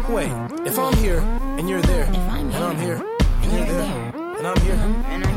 Wait, if I'm here and you're there, If I'm and I'm here here and you're there, and I'm here. and